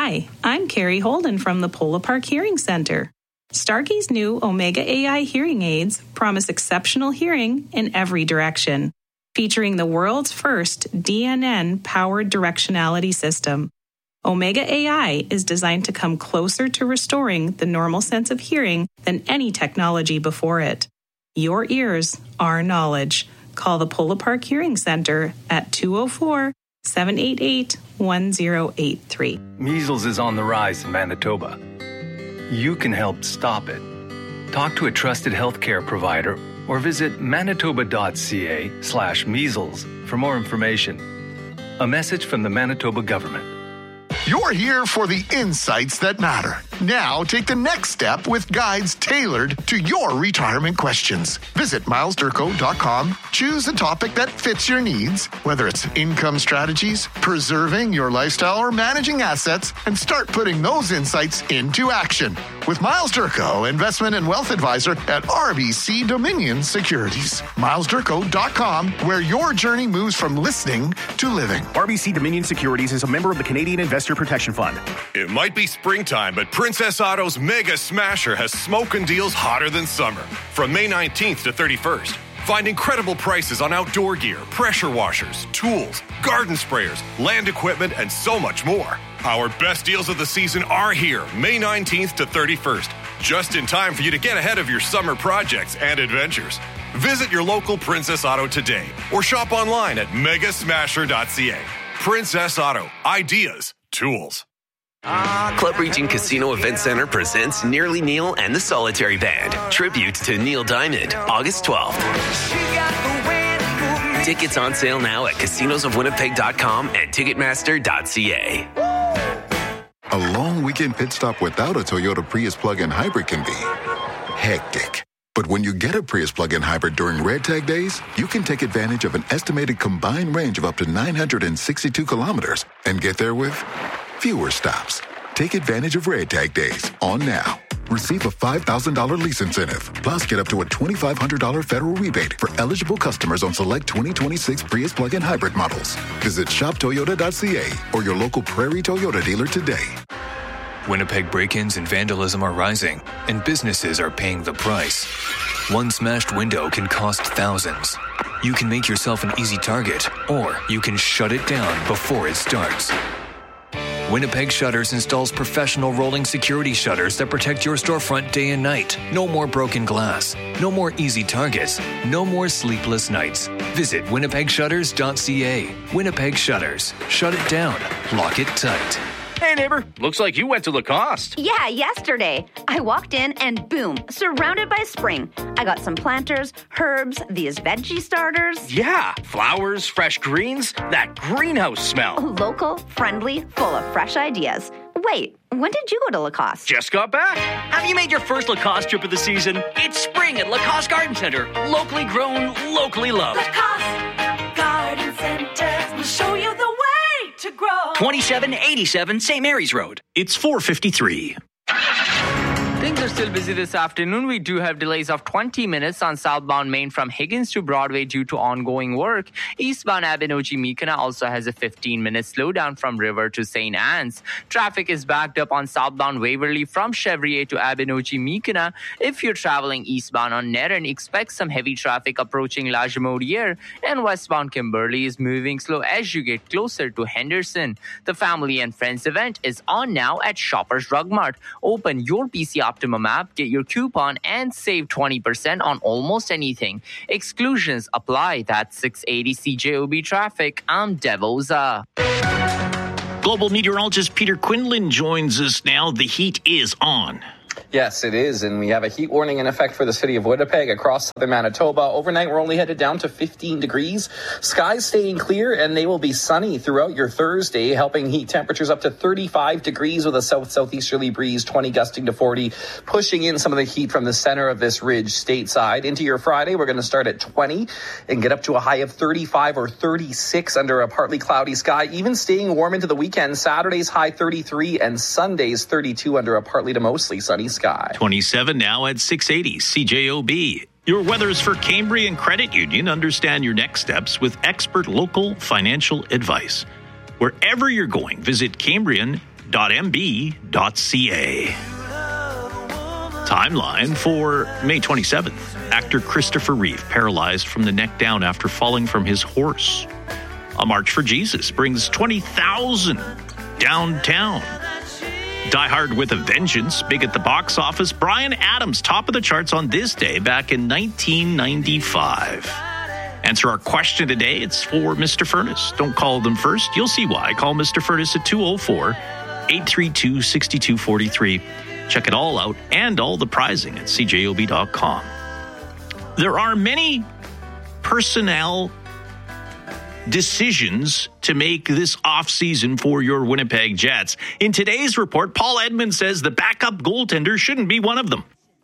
Hi, I'm Carrie Holden from the Polo Park Hearing Center. Starkey's new Omega AI hearing aids promise exceptional hearing in every direction, featuring the world's first DNN-powered directionality system. Omega AI is designed to come closer to restoring the normal sense of hearing than any technology before it. Your ears, our knowledge. Call the Polo Park Hearing Center at 204-788-1083. Measles is on the rise in Manitoba. You can help stop it. Talk to a trusted healthcare provider or visit manitoba.ca/measles for more information. A message from the Manitoba government. You're here for the insights that matter. Now take the next step with guides tailored to your retirement questions. Visit milesdurko.com, choose a topic that fits your needs, whether it's income strategies, preserving your lifestyle, or managing assets, and start putting those insights into action. With Miles Durko, investment and wealth advisor at RBC Dominion Securities. milesdurko.com, where your journey moves from listening to living. RBC Dominion Securities is a member of the Canadian Investor Protection Fund. It might be springtime, but Princess Auto's Mega Smasher has smoking deals hotter than summer. From May 19th to 31st, find incredible prices on outdoor gear, pressure washers, tools, garden sprayers, land equipment, and so much more. Our best deals of the season are here, May 19th to 31st, just in time for you to get ahead of your summer projects and adventures. Visit your local Princess Auto today or shop online at megasmasher.ca. Princess Auto. Ideas. Tools. Club Regent Casino Event Center presents Nearly Neil and the Solitary Band. Tribute to Neil Diamond, August 12th. Tickets on sale now at casinosofwinnipeg.com and ticketmaster.ca. A long weekend pit stop without a Toyota Prius plug-in hybrid can be hectic. But when you get a Prius plug-in hybrid during Red Tag days, you can take advantage of an estimated combined range of up to 962 kilometers and get there with fewer stops. Take advantage of Red Tag days on now. Receive a $5,000 lease incentive. Plus, get up to a $2,500 federal rebate for eligible customers on select 2026 Prius plug-in hybrid models. Visit shoptoyota.ca or your local Prairie Toyota dealer today. Winnipeg break-ins and vandalism are rising, and businesses are paying the price. One smashed window can cost thousands. You can make yourself an easy target, or you can shut it down before it starts. Winnipeg Shutters installs professional rolling security shutters that protect your storefront day and night. No more broken glass. No more easy targets. No more sleepless nights. Visit winnipegshutters.ca. Winnipeg Shutters. Shut it down. Lock it tight. Hey, neighbor. Looks like you went to Lacoste. Yeah, yesterday. I walked in and boom, surrounded by spring. I got some planters, herbs, these veggie starters. Yeah, flowers, fresh greens, that greenhouse smell. Local, friendly, full of fresh ideas. Wait, when did you go to Lacoste? Just got back. Have you made your first Lacoste trip of the season? It's spring at Lacoste Garden Center. Locally grown, locally loved. Lacoste Garden Center will show you the way to grow. 2787 St. Mary's Road. It's 4:53. Things are still busy this afternoon. We do have delays of 20 minutes on southbound Main from Higgins to Broadway due to ongoing work. Eastbound Abinogi-Mekina also has a 15-minute slowdown from River to St. Anne's. Traffic is backed up on southbound Waverly from Chevrier to Abinogi-Mekina. If you're traveling eastbound on Nerin, expect some heavy traffic approaching La Jamodiere, and westbound Kimberley is moving slow as you get closer to Henderson. The Family and Friends event is on now at Shoppers Drug Mart. Open your PC Optimum app, get your coupon, and save 20% on almost anything. Exclusions apply. That's 680 CJOB traffic. I'm Devoza. Global meteorologist Peter Quinlan joins us now. The heat is on. Yes, it is, and we have a heat warning in effect for the city of Winnipeg across southern Manitoba. Overnight, we're only headed down to 15 degrees. Skies staying clear, and they will be sunny throughout your Thursday, helping heat temperatures up to 35 degrees with a south-southeasterly breeze, 20 gusting to 40, pushing in some of the heat from the center of this ridge stateside. Into your Friday, we're going to start at 20 and get up to a high of 35 or 36 under a partly cloudy sky, even staying warm into the weekend. Saturday's high 33 and Sunday's 32 under a partly to mostly sunny sky. 27 now at 680 CJOB. Your weather's for Cambrian Credit Union. Understand your next steps with expert local financial advice. Wherever you're going, visit Cambrian.ca. life.mb.ca. Timeline for May 27th. Actor Christopher Reeve paralyzed from the neck down after falling from his horse. A March for Jesus brings 20,000 downtown. Die Hard with a Vengeance, big at the box office. Bryan Adams, top of the charts on this day back in 1995. Answer our question today. It's for Mr. Furness. Don't call them first. You'll see why. Call Mr. Furness at 204-832-6243. Check it all out and all the prizing at cjob.com. There are many personnel decisions to make this offseason for your Winnipeg Jets. In today's report, Paul Edmonds says the backup goaltender shouldn't be one of them.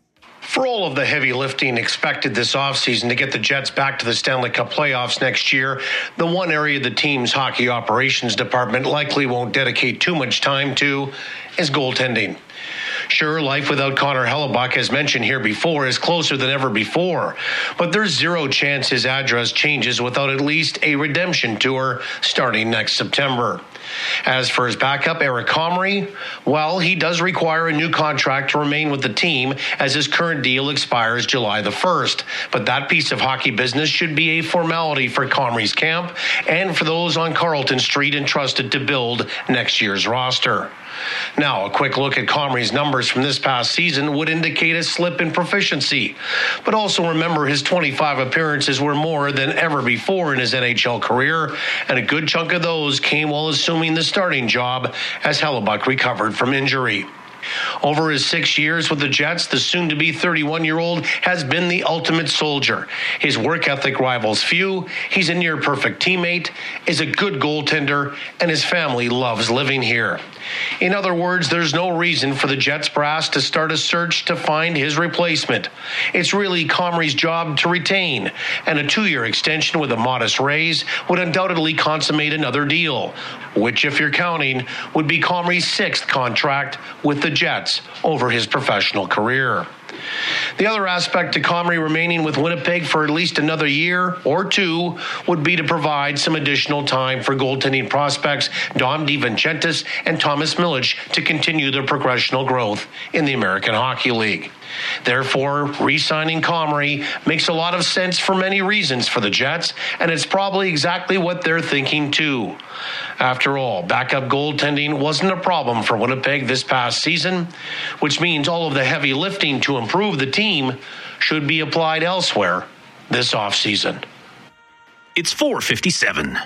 For all of the heavy lifting expected this offseason to get the Jets back to the Stanley Cup playoffs next year, the one area the team's hockey operations department likely won't dedicate too much time to is goaltending. Sure, life without Connor Hellebuyck, as mentioned here before, is closer than ever before, but there's zero chance his address changes without at least a redemption tour starting next September. As for his backup, Eric Comrie, well, he does require a new contract to remain with the team as his current deal expires July the 1st. But that piece of hockey business should be a formality for Comrie's camp and for those on Carlton Street entrusted to build next year's roster. Now, a quick look at Comrie's numbers from this past season would indicate a slip in proficiency. But also remember his 25 appearances were more than ever before in his NHL career, and a good chunk of those came while assuming the starting job as Hellebuyck recovered from injury. Over his 6 years with the Jets, the soon-to-be 31-year-old has been the ultimate soldier. His work ethic rivals few, he's a near-perfect teammate, is a good goaltender, and his family loves living here. In other words, there's no reason for the Jets brass to start a search to find his replacement. It's really Comrie's job to retain, and a 2-year extension with a modest raise would undoubtedly consummate another deal, which, if you're counting, would be Comrie's 6th contract with the Jets over his professional career. The other aspect to Comrie remaining with Winnipeg for at least another year or two would be to provide some additional time for goaltending prospects Dom DiVincentis and Thomas Milic to continue their progressional growth in the American Hockey League. Therefore, re-signing Comrie makes a lot of sense for many reasons for the Jets, and it's probably exactly what they're thinking too. After all, backup goaltending wasn't a problem for Winnipeg this past season, which means all of the heavy lifting to improve the team should be applied elsewhere this offseason. It's 4:57.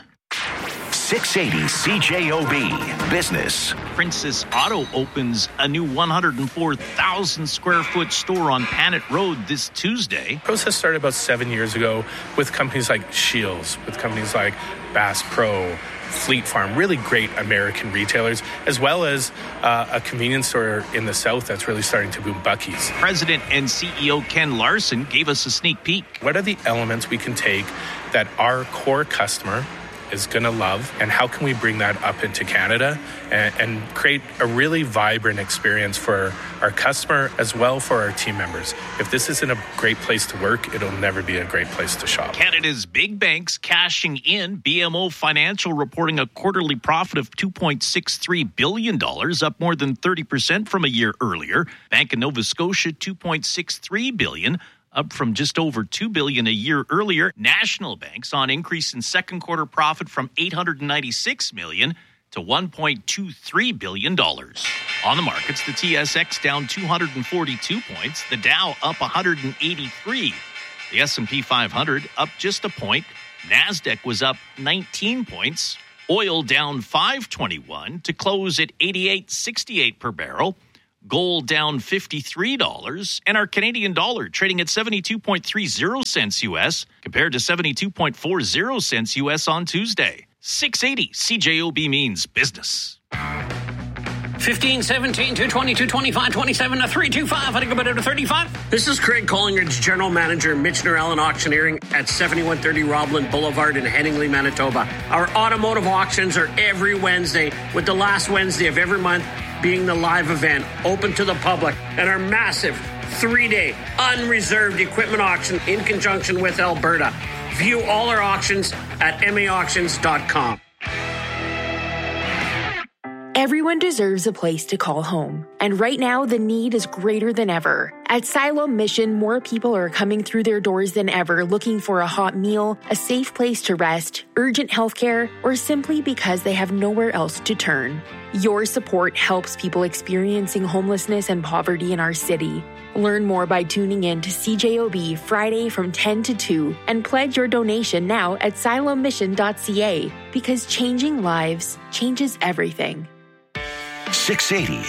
680 CJOB Business. Princess Auto opens a new 104,000 square foot store on Panet Road this Tuesday. The process started about 7 years ago with companies like Shields, with companies like Bass Pro, Fleet Farm, really great American retailers, as well as a convenience store in the South that's really starting to boom, Buc-ee's. President and CEO Ken Larson gave us a sneak peek. What are the elements we can take that our core customer is going to love, and how can we bring that up into Canada and create a really vibrant experience for our customer as well for our team members? If this isn't a great place to work, it'll never be a great place to shop. Canada's big banks cashing in. BMO Financial reporting a quarterly profit of $2.63 billion, up more than 30% from a year earlier. Bank of Nova Scotia, $2.63 billion, up from just over $2 billion a year earlier. National Bank saw an increase in second quarter profit from $896 million to $1.23 billion. On the markets, the TSX down 242 points, the Dow up 183, the S&P 500 up just a point, NASDAQ was up 19 points, oil down 521 to close at 88.68 per barrel. Gold down $53, and our Canadian dollar trading at 72.30 cents U.S. compared to 72.40 cents U.S. on Tuesday. 680 CJOB means business. 15, 17, 220, 225, 27, 325. I think about it to 35. This is Craig Collingridge, General Manager, Michener Allen Auctioneering at 7130 Roblin Boulevard in Headingley, Manitoba. Our automotive auctions are every Wednesday, with the last Wednesday of every month being the live event, open to the public, and our massive 3-day unreserved equipment auction in conjunction with Alberta. View all our auctions at maauctions.com. Everyone deserves a place to call home, and right now the need is greater than ever. At Siloam Mission, more people are coming through their doors than ever looking for a hot meal, a safe place to rest, urgent healthcare, or simply because they have nowhere else to turn. Your support helps people experiencing homelessness and poverty in our city. Learn more by tuning in to CJOB Friday from 10 to 2 and pledge your donation now at siloammission.ca, because changing lives changes everything. 680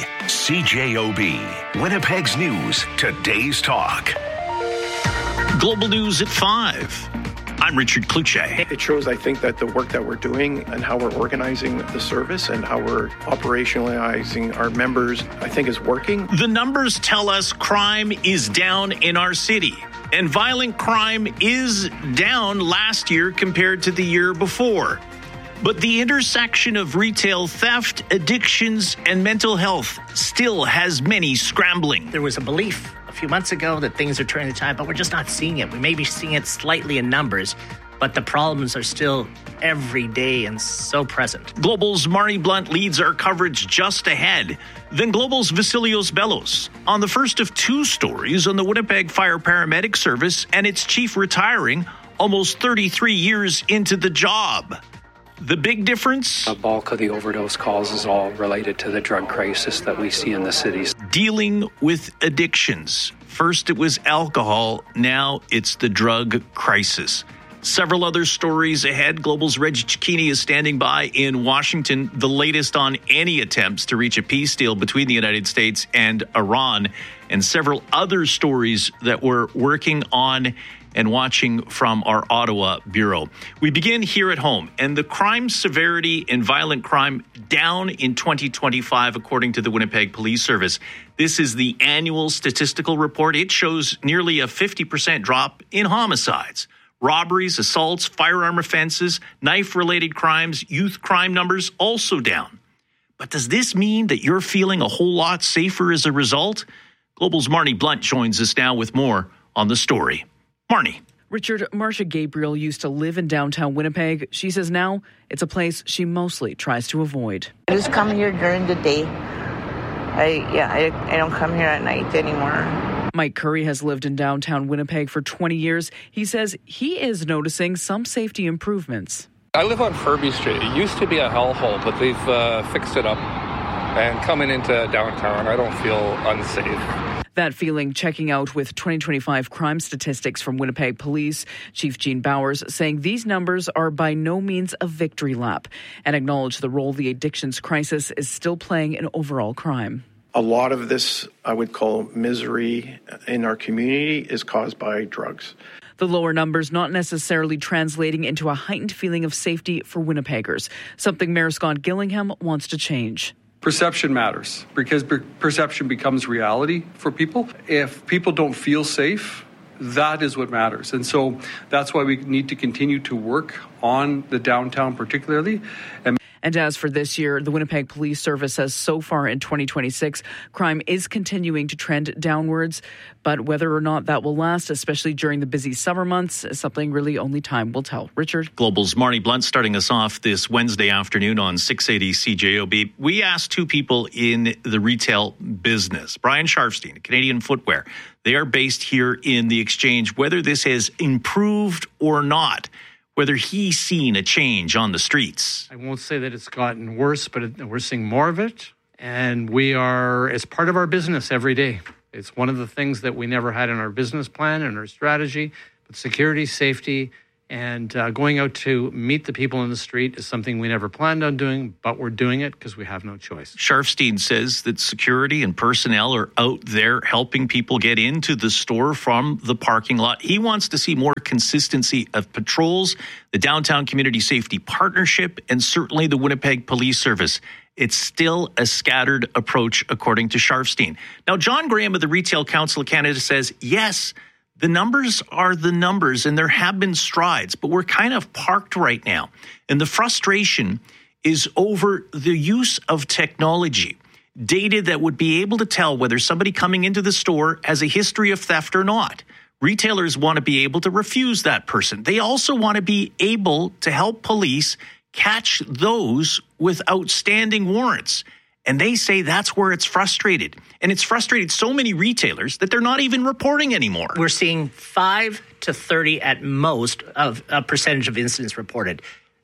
CJOB, Winnipeg's News, Today's Talk. Global News at 5. I'm Richard Kluche. It shows, I think, that the work that we're doing and how we're organizing the service and how we're operationalizing our members, I think, is working. The numbers tell us crime is down in our city, and violent crime is down last year compared to the year before. But the intersection of retail theft, addictions, and mental health still has many scrambling. There was a belief a few months ago that things are turning the tide, but we're just not seeing it. We may be seeing it slightly in numbers, but the problems are still every day and so present. Global's Marnie Blunt leads our coverage just ahead. Then Global's Vasilios Bellos on the first of two stories on the Winnipeg Fire Paramedic Service and its chief retiring almost 33 years into the job. The big difference? A bulk of the overdose calls is all related to the drug crisis that we see in the cities. Dealing with addictions. First it was alcohol, now it's the drug crisis. Several other stories ahead. Global's Reggie Cicchini is standing by in Washington, the latest on any attempts to reach a peace deal between the United States and Iran, and several other stories that we're working on and watching from our Ottawa Bureau. We begin here at home, and the crime severity and violent crime down in 2025, according to the Winnipeg Police Service. This is the annual statistical report. It shows nearly a 50% drop in homicides, robberies, assaults, firearm offenses, knife-related crimes, youth crime numbers also down. But does this mean that you're feeling a whole lot safer as a result? Global's Marnie Blunt joins us now with more on the story. Marnie. Richard, Marcia Gabriel used to live in downtown Winnipeg. She says now it's a place she mostly tries to avoid. I just come here during the day. I don't come here at night anymore. Mike Curry has lived in downtown Winnipeg for 20 years. He says he is noticing some safety improvements. I live on Furby Street. It used to be a hellhole, but they've fixed it up. And coming into downtown, I don't feel unsafe. That feeling checking out with 2025 crime statistics from Winnipeg Police. Chief Gene Bowers saying these numbers are by no means a victory lap and acknowledge the role the addictions crisis is still playing in overall crime. A lot of this, I would call misery in our community, is caused by drugs. The lower numbers not necessarily translating into a heightened feeling of safety for Winnipeggers, something Mayor Scott Gillingham wants to change. Perception matters because perception becomes reality for people. If people don't feel safe, that is what matters. And so that's why we need to continue to work on the downtown particularly. And as for this year, the Winnipeg Police Service says so far in 2026, crime is continuing to trend downwards. But whether or not that will last, especially during the busy summer months, is something really only time will tell. Richard. Global's Marnie Blunt starting us off this Wednesday afternoon on 680 CJOB. We asked two people in the retail business, Brian Sharfstein, Canadian Footwear. They are based here in the Exchange, whether this has improved or not, whether he's seen a change on the streets. I won't say that it's gotten worse, but we're seeing more of it. And we are, as part of our business every day, it's one of the things that we never had in our business plan and our strategy. But security, safety, and going out to meet the people in the street is something we never planned on doing, but we're doing it because we have no choice. Sharfstein says that security and personnel are out there helping people get into the store from the parking lot. He wants to see more consistency of patrols, the Downtown Community Safety Partnership, and certainly the Winnipeg Police Service. It's still a scattered approach, according to Sharfstein. Now, John Graham of the Retail Council of Canada says, yes, the numbers are the numbers, and there have been strides, but we're kind of parked right now. And the frustration is over the use of technology, data that would be able to tell whether somebody coming into the store has a history of theft or not. Retailers want to be able to refuse that person. They also want to be able to help police catch those with outstanding warrants. And they say that's where it's frustrated. And it's frustrated so many retailers that they're not even reporting anymore. We're seeing 5 to 30 at most of a percentage of incidents reported.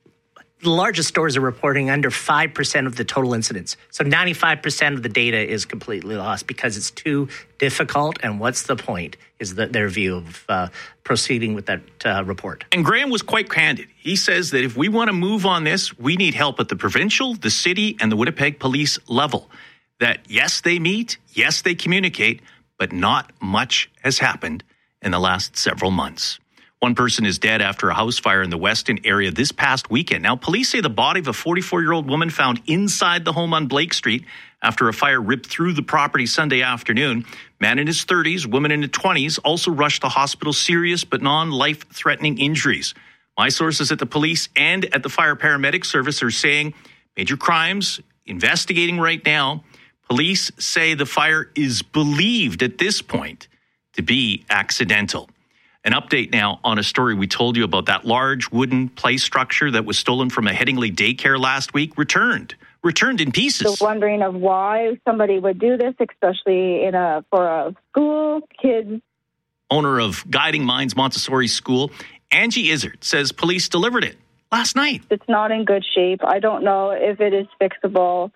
The largest stores are reporting under 5% of the total incidents. So 95% of the data is completely lost because it's too difficult. And what's the point is their view of proceeding with that report. And Graham was quite candid. He says that if we want to move on this, we need help at the provincial, the city, and the Winnipeg police level. That, yes, they meet, yes, they communicate, but not much has happened in the last several months. One person is dead after a house fire in the Weston area this past weekend. Now, police say the body of a 44-year-old woman found inside the home on Blake Street after a fire ripped through the property Sunday afternoon. Man in his 30s, woman in his 20s, also rushed to hospital, serious but non-life-threatening injuries. My sources at the police and at the fire paramedic service are saying major crimes, investigating right now. Police say the fire is believed at this point to be accidental. An update now on a story we told you about, that large wooden play structure that was stolen from a Headingley daycare last week, returned in pieces. So wondering of why somebody would do this, especially for a school, kids. Owner of Guiding Minds Montessori School, Angie Izzard, says police delivered it last night. It's not in good shape. I don't know if it is fixable.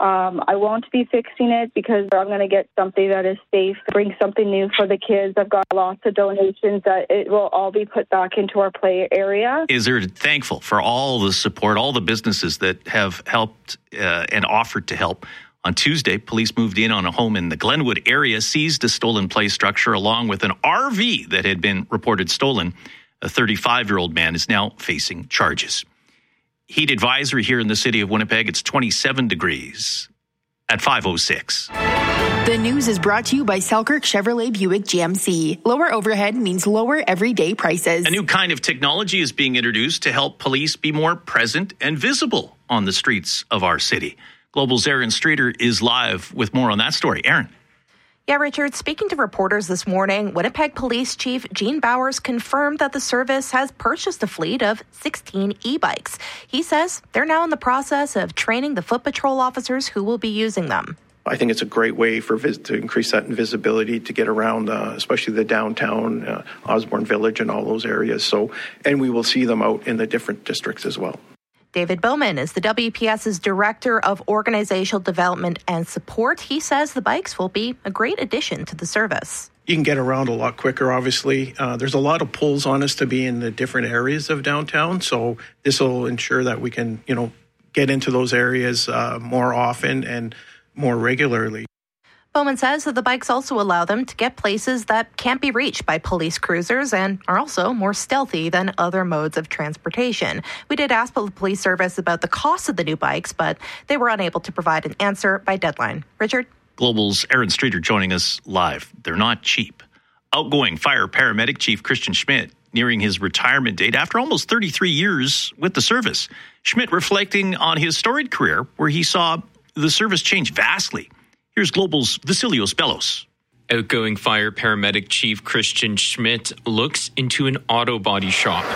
I won't be fixing it because I'm going to get something that is safe, bring something new for the kids. I've got lots of donations that it will all be put back into our play area. Izzard thankful for all the support, all the businesses that have helped and offered to help. On Tuesday, police moved in on a home in the Glenwood area, seized a stolen play structure along with an RV that had been reported stolen. A 35-year-old man is now facing charges. Heat advisory here in the city of Winnipeg. It's 27 degrees at 5:06. The news is brought to you by Selkirk Chevrolet Buick GMC. Lower overhead means lower everyday prices. A new kind of technology is being introduced to help police be more present and visible on the streets of our city. Global's Aaron Streeter is live with more on that story. Aaron. Yeah, Richard, speaking to reporters this morning, Winnipeg Police Chief Gene Bowers confirmed that the service has purchased a fleet of 16 e-bikes. He says they're now in the process of training the foot patrol officers who will be using them. I think it's a great way to increase that visibility, to get around, especially the downtown, Osborne Village and all those areas. And we will see them out in the different districts as well. David Bowman is the WPS's Director of Organizational Development and Support. He says the bikes will be a great addition to the service. You can get around a lot quicker, obviously. There's a lot of pulls on us to be in the different areas of downtown, so this will ensure that we can, get into those areas more often and more regularly. Bowman says that the bikes also allow them to get places that can't be reached by police cruisers and are also more stealthy than other modes of transportation. We did ask the police service about the cost of the new bikes, but they were unable to provide an answer by deadline. Richard? Global's Aaron Streeter joining us live. They're not cheap. Outgoing fire paramedic Chief Christian Schmidt nearing his retirement date after almost 33 years with the service. Schmidt reflecting on his storied career where he saw the service change vastly. Here's Global's Vasilios Bellos. Outgoing fire paramedic Chief Christian Schmidt looks into an auto body shop.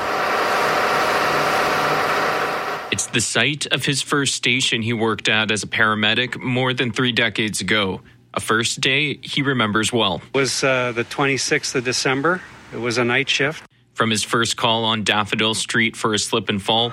It's the site of his first station he worked at as a paramedic more than 3 decades ago. A first day he remembers well. It was the 26th of December. It was a night shift. From his first call on Daffodil Street for a slip and fall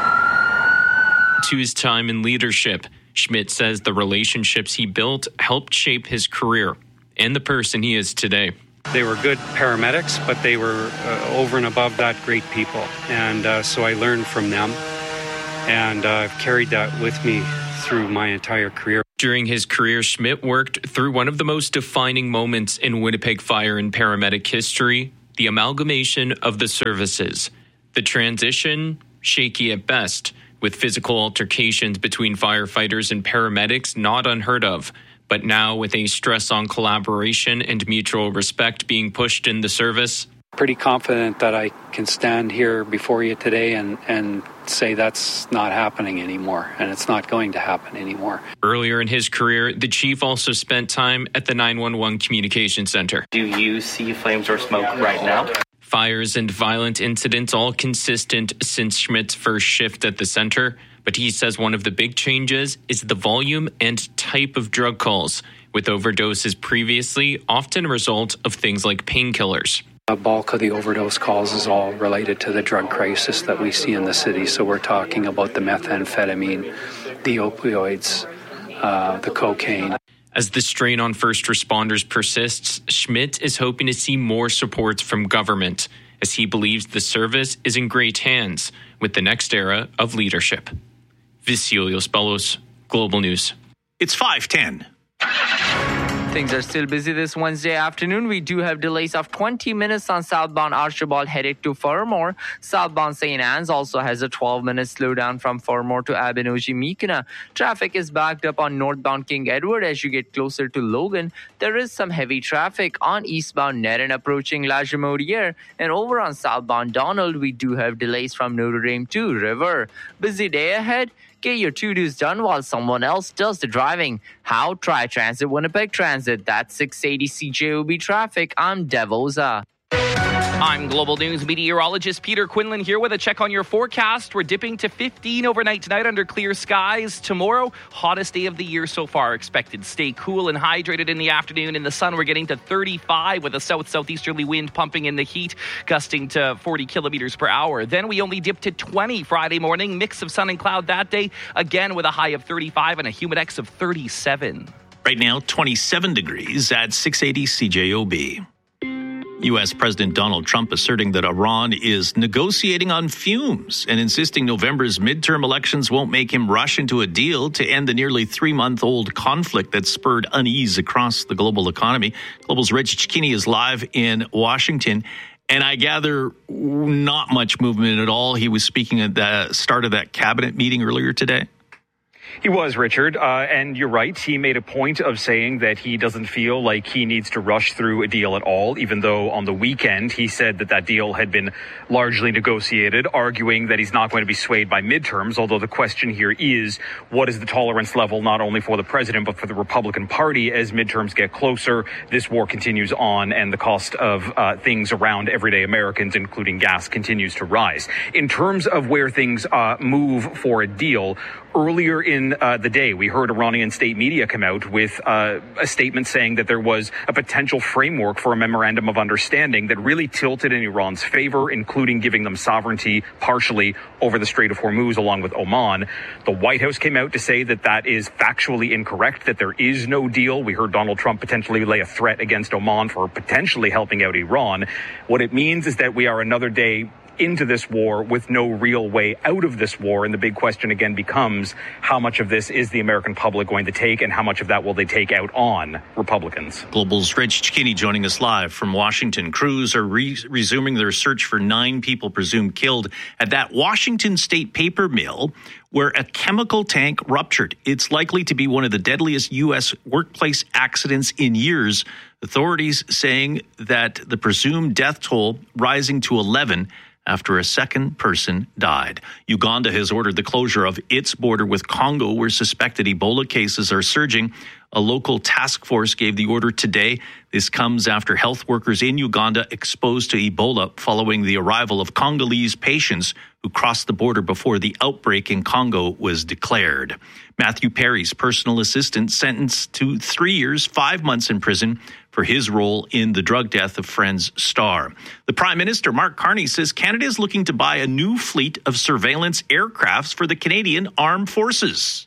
to his time in leadership, Schmidt says the relationships he built helped shape his career and the person he is today. They were good paramedics, but they were over and above that great people. And so I learned from them, and I've carried that with me through my entire career. During his career, Schmidt worked through one of the most defining moments in Winnipeg fire and paramedic history, the amalgamation of the services. The transition, shaky at best, with physical altercations between firefighters and paramedics not unheard of, but now with a stress on collaboration and mutual respect being pushed in the service. Pretty confident that I can stand here before you today and say that's not happening anymore, and it's not going to happen anymore. Earlier in his career, the chief also spent time at the 911 Communication Center. Do you see flames or smoke right now? Fires and violent incidents all consistent since Schmidt's first shift at the center, but he says one of the big changes is the volume and type of drug calls, with overdoses previously often a result of things like painkillers. A bulk of the overdose calls is all related to the drug crisis that we see in the city. So we're talking about the methamphetamine, the opioids, the cocaine. As the strain on first responders persists, Schmidt is hoping to see more support from government, as he believes the service is in great hands with the next era of leadership. Vasileios Bellos, Global News. It's 5:10. Things are still busy this Wednesday afternoon. We do have delays of 20 minutes on southbound Archibald headed to Fermor. Southbound St. Anne's also has a 12-minute slowdown from Fermor to Abenoji-Mikina. Traffic is backed up on northbound King Edward as you get closer to Logan. There is some heavy traffic on eastbound Nerin approaching La Jamodiere. And over on southbound Donald, we do have delays from Notre Dame to River. Busy day ahead. Get your to-dos done while someone else does the driving. How? Try Transit Winnipeg Transit. That's 680 CJOB traffic. I'm Devoza. I'm Global News meteorologist Peter Quinlan here with a check on your forecast. We're dipping to 15 overnight tonight under clear skies. Tomorrow, hottest day of the year so far expected. Stay cool and hydrated in the afternoon. In the sun, we're getting to 35 with a south-southeasterly wind pumping in the heat, gusting to 40 kilometers per hour. Then we only dip to 20 Friday morning. Mix of sun and cloud that day, again with a high of 35 and a humidex of 37. Right now, 27 degrees at 680 CJOB. U.S. President Donald Trump asserting that Iran is negotiating on fumes and insisting November's midterm elections won't make him rush into a deal to end the nearly 3-month-old conflict that spurred unease across the global economy. Global's Rich Cicchini is live in Washington, and I gather not much movement at all. He was speaking at the start of that cabinet meeting earlier today. He was, Richard, and you're right. He made a point of saying that he doesn't feel like he needs to rush through a deal at all, even though on the weekend he said that that deal had been largely negotiated, arguing that he's not going to be swayed by midterms, although the question here is, what is the tolerance level not only for the president but for the Republican Party as midterms get closer, this war continues on, and the cost of things around everyday Americans, including gas, continues to rise. In terms of where things move for a deal, earlier in the day, we heard Iranian state media come out with a statement saying that there was a potential framework for a memorandum of understanding that really tilted in Iran's favor, including giving them sovereignty partially over the Strait of Hormuz along with Oman. The White House came out to say that that is factually incorrect, that there is no deal. We heard Donald Trump potentially lay a threat against Oman for potentially helping out Iran. What it means is that we are another day into this war with no real way out of this war. And the big question again becomes, how much of this is the American public going to take, and how much of that will they take out on Republicans? Global's Rich Cicchini joining us live from Washington. Crews are resuming their search for 9 people presumed killed at that Washington state paper mill where a chemical tank ruptured. It's likely to be one of the deadliest U.S. workplace accidents in years. Authorities saying that the presumed death toll rising to 11 after a second person died. Uganda has ordered the closure of its border with Congo, where suspected Ebola cases are surging. A local task force gave the order today. This comes after health workers in Uganda exposed to Ebola following the arrival of Congolese patients who crossed the border before the outbreak in Congo was declared. Matthew Perry's personal assistant sentenced to 3 years, 5 months in prison for his role in the drug death of Friends star. The Prime Minister, Mark Carney, says Canada is looking to buy a new fleet of surveillance aircrafts for the Canadian Armed Forces.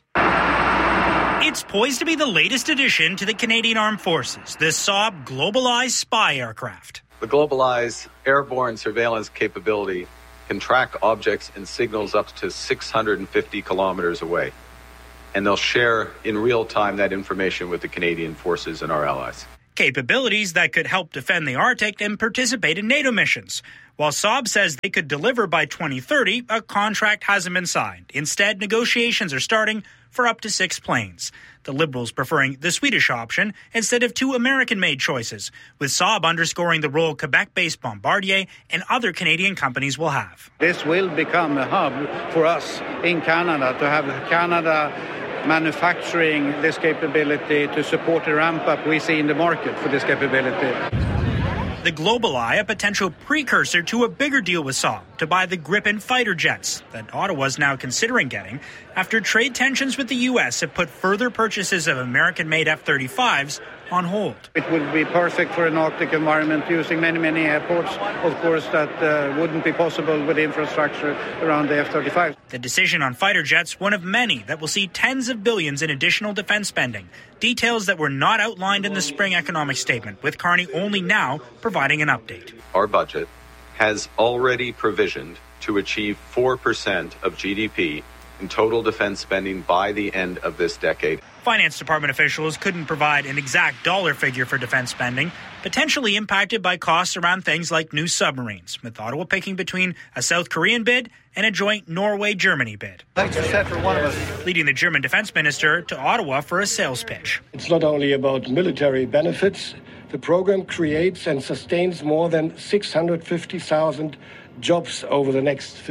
It's poised to be the latest addition to the Canadian Armed Forces, the Saab Globalize spy aircraft. The Globalize airborne surveillance capability can track objects and signals up to 650 kilometers away. And they'll share in real time that information with the Canadian forces and our allies. Capabilities that could help defend the Arctic and participate in NATO missions. While Saab says they could deliver by 2030, a contract hasn't been signed. Instead, negotiations are starting for up to 6 planes. The Liberals preferring the Swedish option instead of 2 American-made choices, with Saab underscoring the role Quebec-based Bombardier and other Canadian companies will have. This will become a hub for us in Canada to have Canada manufacturing this capability to support the ramp-up we see in the market for this capability. The GlobalEye, a potential precursor to a bigger deal with Saab to buy the Gripen fighter jets that Ottawa's now considering getting after trade tensions with the U.S. have put further purchases of American-made F-35s on hold. It would be perfect for an Arctic environment using many airports. Of course, that wouldn't be possible with the infrastructure around the F-35. The decision on fighter jets, one of many that will see tens of billions in additional defense spending. Details that were not outlined in the spring economic statement, with Carney only now providing an update. Our budget has already provisioned to achieve 4% of GDP in total defense spending by the end of this decade. Finance Department officials couldn't provide an exact dollar figure for defense spending, potentially impacted by costs around things like new submarines, with Ottawa picking between a South Korean bid and a joint Norway-Germany bid. Thanks for one of us. Leading the German defense minister to Ottawa for a sales pitch. It's not only about military benefits. The program creates and sustains more than 650,000 jobs over the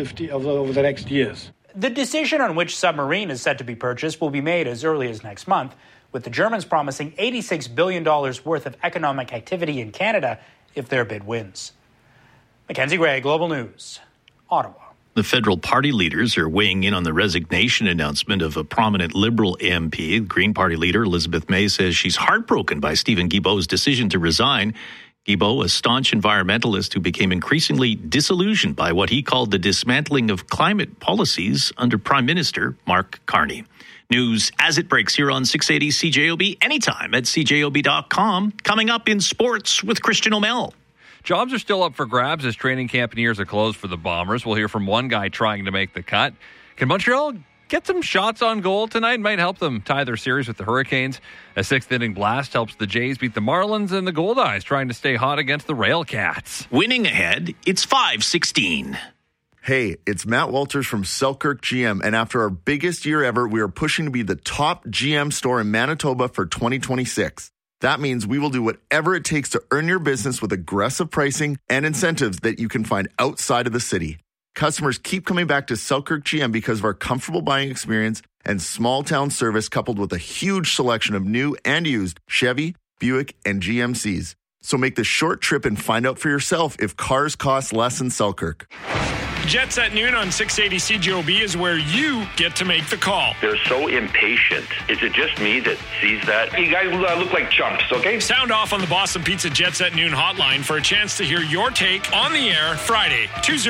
next years. The decision on which submarine is set to be purchased will be made as early as next month, with the Germans promising $86 billion worth of economic activity in Canada if their bid wins. Mackenzie Gray, Global News, Ottawa. The federal party leaders are weighing in on the resignation announcement of a prominent Liberal MP. Green Party leader Elizabeth May says she's heartbroken by Stephen Guilbeault's decision to resign. Guilbeault, a staunch environmentalist who became increasingly disillusioned by what he called the dismantling of climate policies under Prime Minister Mark Carney. News as it breaks here on 680 CJOB, anytime at CJOB.com. Coming up in sports with Christian O'Mell. Jobs are still up for grabs as training camp and years are closed for the Bombers. We'll hear from one guy trying to make the cut. Can Montreal get some shots on goal tonight? Might help them tie their series with the Hurricanes. A sixth-inning blast helps the Jays beat the Marlins, and the Goldeyes trying to stay hot against the Railcats. Winning ahead, it's 5:16. Hey, it's Matt Walters from Selkirk GM, and after our biggest year ever, we are pushing to be the top GM store in Manitoba for 2026. That means we will do whatever it takes to earn your business with aggressive pricing and incentives that you can find outside of the city. Customers keep coming back to Selkirk GM because of our comfortable buying experience and small-town service coupled with a huge selection of new and used Chevy, Buick, and GMCs. So make the short trip and find out for yourself if cars cost less in Selkirk. Jets at noon on 680 CJOB is where you get to make the call. They're so impatient. Is it just me that sees that? You guys look like chumps, okay? Sound off on the Boston Pizza Jets at noon hotline for a chance to hear your take on the air Friday,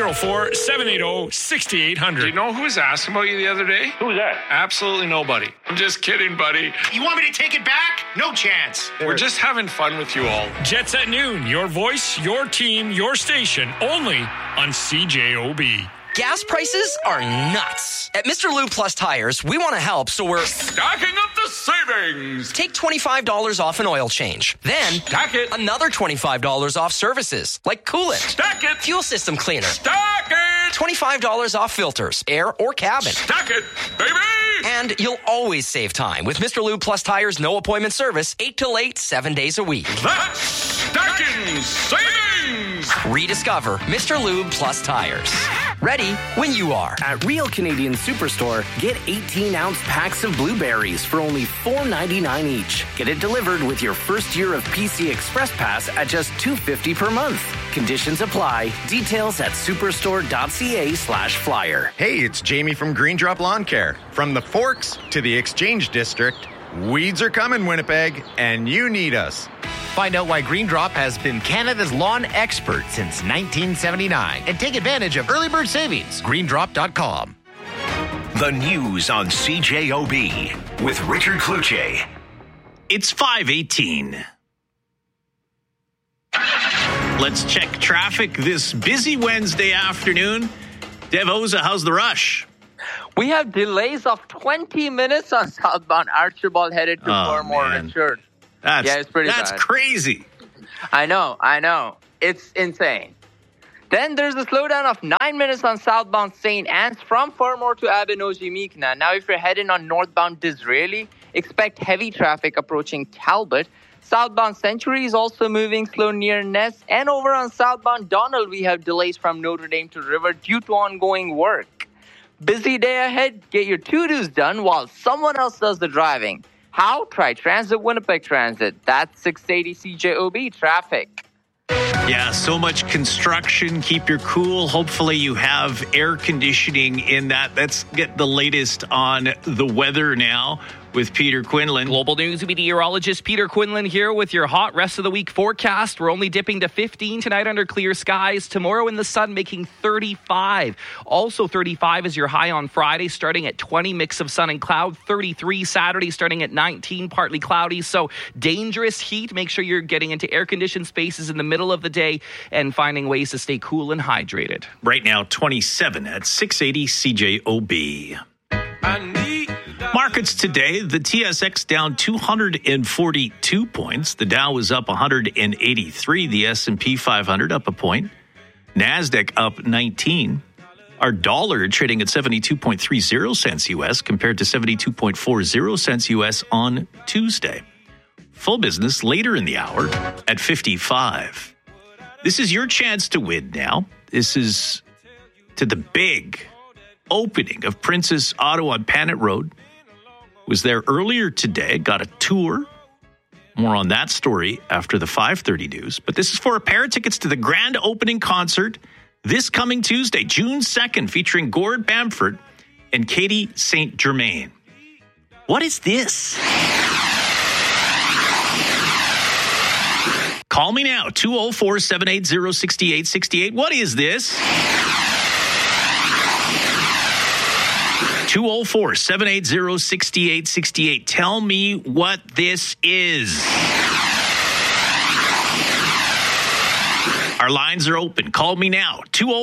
204-780-6800. Do you know who was asking about you the other day? Who was that? Absolutely nobody. I'm just kidding, buddy. You want me to take it back? No chance. We're just having fun with you all. Jets at noon, your voice, your team, your station, only on CJOB. Gas prices are nuts. At Mr. Lube Plus Tires, we want to help, so we're stacking up the savings. Take $25 off an oil change. Then, stack it. Another $25 off services, like coolant. Stack it. Fuel system cleaner. Stack it. $25 off filters, air or cabin. Stack it, baby. And you'll always save time with Mr. Lube Plus Tires no appointment service, 8 till 8, 7 days a week. That's stacking savings. Rediscover Mr. Lube Plus Tires. Ready when you are. At Real Canadian Superstore, get 18-ounce packs of blueberries for only $4.99 each. Get it delivered with your first year of PC Express Pass at just $2.50 per month. Conditions apply. Details at superstore.ca/flyer. Hey, it's Jamie from Green Drop Lawn Care. From the Forks to the Exchange District, weeds are coming, Winnipeg, and you need us. Find out why Green Drop has been Canada's lawn expert since 1979 and take advantage of early bird savings. GreenDrop.com. The news on CJOB with Richard Cloutier. It's 5:18. Let's check traffic this busy Wednesday afternoon. Dev Oza, how's the rush? We have delays of 20 minutes on southbound Archibald headed to Fermor, Richard. It's pretty bad. That's crazy. I know. It's insane. Then there's a slowdown of 9 minutes on southbound St. Anne's from Fermor to Abenoji-Mi'kmaq. Now, if you're heading on northbound Disraeli, expect heavy traffic approaching Talbot. Southbound Century is also moving slow near Ness. And over on southbound Donald, we have delays from Notre Dame to River due to ongoing work. Busy day ahead. Get your to-dos done while someone else does the driving. How? Try Transit Winnipeg Transit. That's 680 CJOB traffic. Yeah, so much construction. Keep your cool. Hopefully you have air conditioning in that. Let's get the latest on the weather now with Peter Quinlan. Global News meteorologist Peter Quinlan here with your hot rest of the week forecast. We're only dipping to 15 tonight under clear skies. Tomorrow in the sun making 35. Also 35 is your high on Friday, starting at 20, mix of sun and cloud. 33 Saturday, starting at 19, partly cloudy. So dangerous heat. Make sure you're getting into air-conditioned spaces in the middle of the day and finding ways to stay cool and hydrated. Right now, 27 at 680 CJOB. Markets today, the TSX down 242 points. The Dow was up 183. The S&P 500 up a point. NASDAQ up 19. Our dollar trading at 72.30 cents U.S. compared to 72.40 cents U.S. on Tuesday. Full business later in the hour at 55. This is your chance to win now. This is to the big opening of Princess Auto on Panet Road. Was there earlier today, got a tour. More on that story after the 5:30 news. But this is for a pair of tickets to the grand opening concert this coming Tuesday, June 2nd, featuring Gord Bamford and Katie St. Germain. What is this? Call me now, 204-780-6868. What is this? 204-780-6868. Tell me what this is. Our lines are open. Call me now.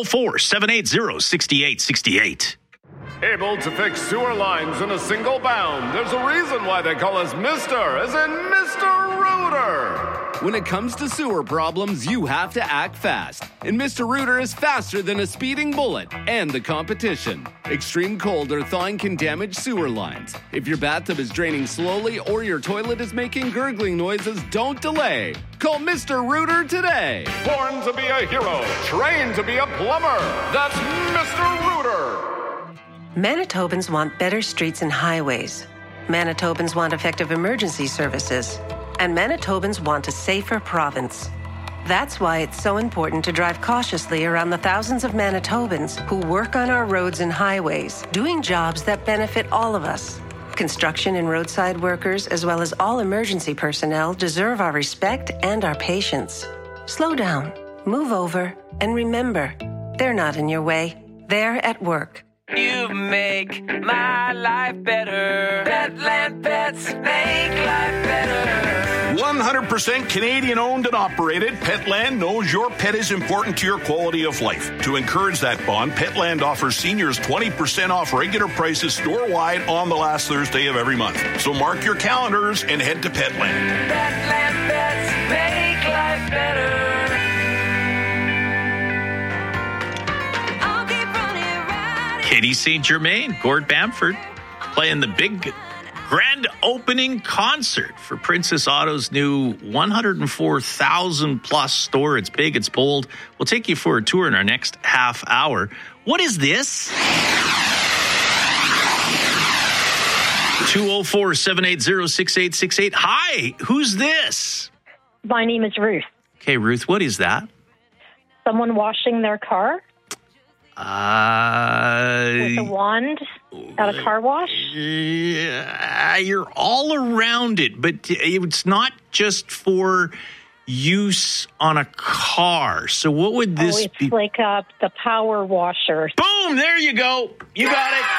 204-780-6868. Able to fix sewer lines in a single bound. There's a reason why they call us Mr. as in Mr. Rooter. When it comes to sewer problems, you have to act fast. And Mr. Rooter is faster than a speeding bullet and the competition. Extreme cold or thawing can damage sewer lines. If your bathtub is draining slowly or your toilet is making gurgling noises, don't delay. Call Mr. Rooter today. Born to be a hero, trained to be a plumber. That's Mr. Rooter. Manitobans want better streets and highways. Manitobans want effective emergency services. And Manitobans want a safer province. That's why it's so important to drive cautiously around the thousands of Manitobans who work on our roads and highways, doing jobs that benefit all of us. Construction and roadside workers, as well as all emergency personnel, deserve our respect and our patience. Slow down, move over, and remember, they're not in your way. They're at work. You make my life better. Petland Pets make life better. 100% Canadian owned and operated, Petland knows your pet is important to your quality of life. To encourage that bond, Petland offers seniors 20% off regular prices store-wide on the last Thursday of every month. So mark your calendars and head to Petland. Petland Pets make life better. Katie St. Germain, Gord Bamford, playing the big grand opening concert for Princess Auto's new 104,000 plus store. It's big, it's bold. We'll take you for a tour in our next half hour. What is this? 204-780-6868. Hi, who's this? My name is Ruth. Okay, Ruth, what is that? Someone washing their car? With a wand at a car wash? Yeah, you're all around it, but it's not just for use on a car. So what would this be? It's like the power washer. Boom! There you go. You got it.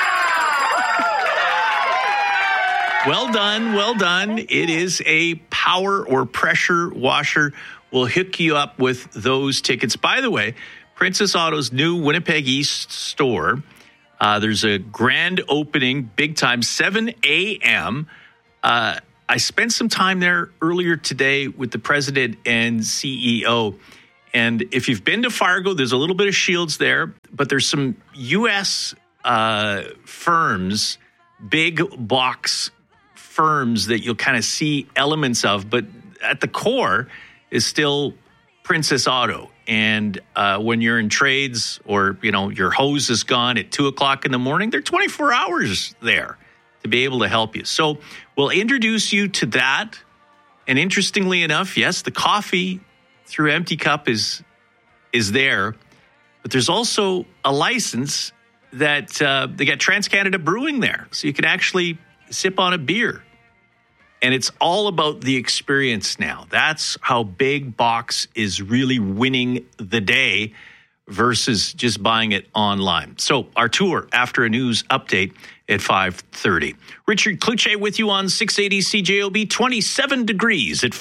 Well done. Well done. It is a power or pressure washer. We'll hook you up with those tickets. By the way, Princess Auto's new Winnipeg East store. There's a grand opening, big time, 7 a.m. I spent some time there earlier today with the president and CEO. And if you've been to Fargo, there's a little bit of Shields there, but there's some U.S. firms, big box firms that you'll kind of see elements of. But at the core is still Princess Auto. And when you're in trades or, you know, your hose is gone at 2 o'clock in the morning, they're 24 hours there to be able to help you. So we'll introduce you to that. And interestingly enough, yes, the coffee through Empty Cup is there, but there's also a license that they got TransCanada Brewing there, so you can actually sip on a beer. And it's all about the experience now. That's how Big Box is really winning the day versus just buying it online. So our tour after a news update at 5:30. Richard Cloutier with you on 680 CJOB, 27 degrees at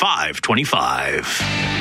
5:25.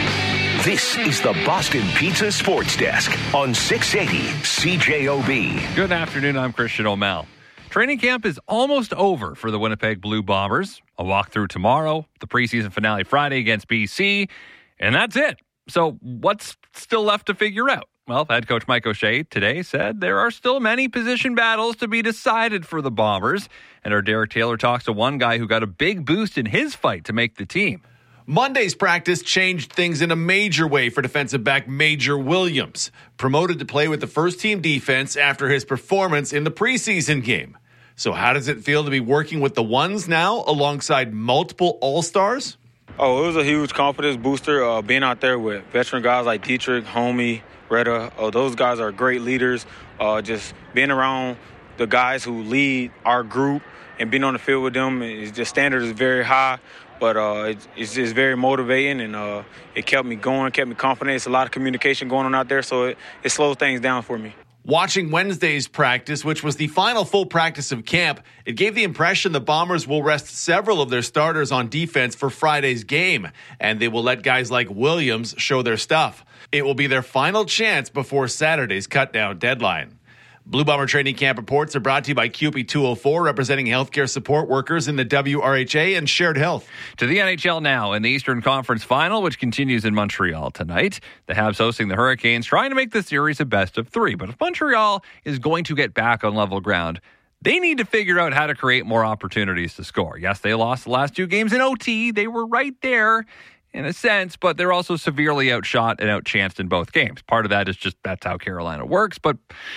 This is the Boston Pizza Sports Desk on 680 CJOB. Good afternoon, I'm Christian O'Mell. Training camp is almost over for the Winnipeg Blue Bombers. A walkthrough tomorrow, the preseason finale Friday against BC, and that's it. So what's still left to figure out? Well, head coach Mike O'Shea today said there are still many position battles to be decided for the Bombers. And our Derek Taylor talks to one guy who got a big boost in his fight to make the team. Monday's practice changed things in a major way for defensive back Major Williams, promoted to play with the first-team defense after his performance in the preseason game. So how does it feel to be working with the ones now alongside multiple All-Stars? Oh, it was a huge confidence booster being out there with veteran guys like Dietrich, Homie, Retta. Those guys are great leaders. Just being around the guys who lead our group and being on the field with them, the standard is very high, but it's just very motivating, and it kept me going, kept me confident. It's a lot of communication going on out there, so it slows things down for me. Watching Wednesday's practice, which was the final full practice of camp, it gave the impression the Bombers will rest several of their starters on defense for Friday's game, and they will let guys like Williams show their stuff. It will be their final chance before Saturday's cutdown deadline. Blue Bomber training camp reports are brought to you by CUPE 204, representing healthcare support workers in the WRHA and Shared Health. To the NHL now in the Eastern Conference Final, which continues in Montreal tonight. The Habs hosting the Hurricanes, trying to make the series a best of three. But if Montreal is going to get back on level ground, they need to figure out how to create more opportunities to score. Yes, they lost the last two games in OT. They were right there in a sense, but they're also severely outshot and outchanced in both games. Part of that is just that's how Carolina works, but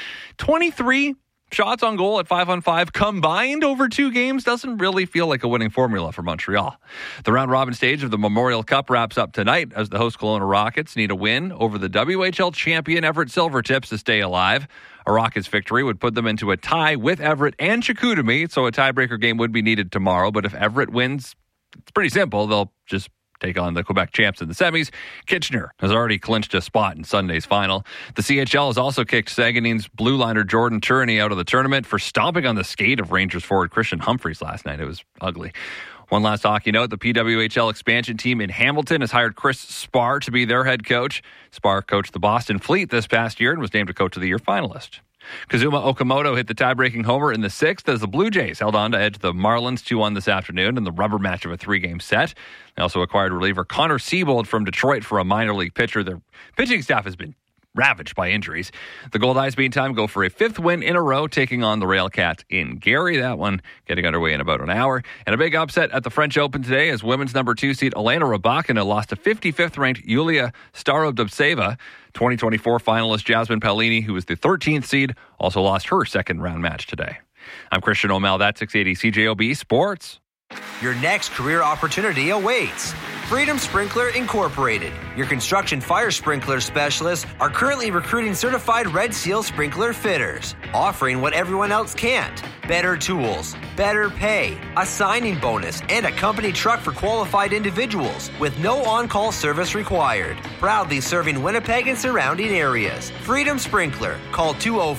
23 shots on goal at 5-on-5 combined over two games doesn't really feel like a winning formula for Montreal. The round-robin stage of the Memorial Cup wraps up tonight as the host Kelowna Rockets need a win over the WHL champion Everett Silvertips to stay alive. A Rockets victory would put them into a tie with Everett and Chicoutimi, so a tiebreaker game would be needed tomorrow. But if Everett wins, it's pretty simple. They'll just take on the Quebec champs in the semis. Kitchener has already clinched a spot in Sunday's final. The CHL has also kicked Saguenay's blue liner Jordan Turini out of the tournament for stomping on the skate of Rangers forward Christian Humphreys last night. It was ugly. One last hockey note, the PWHL expansion team in Hamilton has hired Chris Spar to be their head coach. Spar coached the Boston Fleet this past year and was named a Coach of the Year finalist. Kazuma Okamoto hit the tie-breaking homer in the sixth as the Blue Jays held on to edge the Marlins 2-1 this afternoon in the rubber match of a three-game set. They also acquired reliever Connor Siebold from Detroit for a minor league pitcher. Their pitching staff has been ravaged by injuries. The Gold Eyes, meantime, go for a fifth win in a row, taking on the Railcats in Gary. That one getting underway in about an hour. And a big upset at the French Open today as women's number 2 seed Elena Rybakina lost to 55th ranked Yulia Starodubtseva. 2024 finalist Jasmine Paolini, who was the 13th seed, also lost her second round match today. I'm Christian O'Mell. That's 680 CJOB Sports. Your next career opportunity awaits. Freedom Sprinkler Incorporated, your construction fire sprinkler specialists, are currently recruiting certified Red Seal sprinkler fitters, offering what everyone else can't. Better tools, better pay, a signing bonus, and a company truck for qualified individuals with no on-call service required. Proudly serving Winnipeg and surrounding areas. Freedom Sprinkler. Call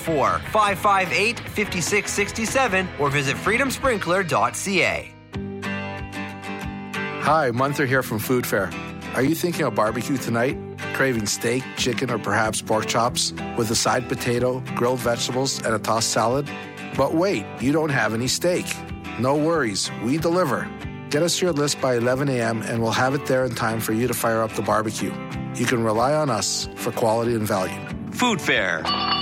204-558-5667 or visit freedomsprinkler.ca. Hi, Munther here from Food Fair. Are you thinking of barbecue tonight? Craving steak, chicken, or perhaps pork chops with a side potato, grilled vegetables, and a tossed salad? But wait, you don't have any steak. No worries, we deliver. Get us your list by 11 a.m. and we'll have it there in time for you to fire up the barbecue. You can rely on us for quality and value. Food Fair.